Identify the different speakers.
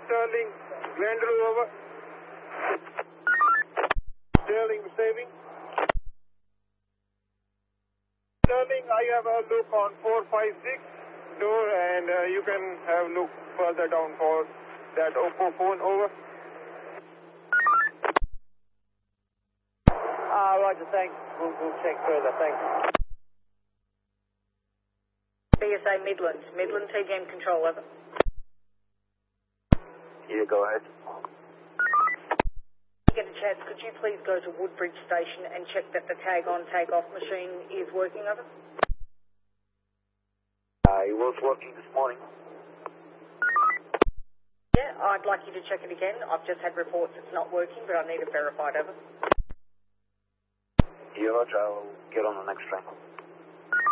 Speaker 1: Sterling, Glendale over. Sterling receiving. Sterling, I have a look on 456 door and you can have a look further down for that Oppo phone over. Roger, thanks. We'll check further, thanks.
Speaker 2: BSA Midland TGM control over.
Speaker 3: Yeah, go ahead.
Speaker 2: Get a chance, could you please go to Woodbridge Station and check that the tag on takeoff machine is working over?
Speaker 3: It was working this morning.
Speaker 2: Yeah, I'd like you to check it again. I've just had reports it's not working, but I need it verified over.
Speaker 3: Yeah, Roger, I'll get on the next train.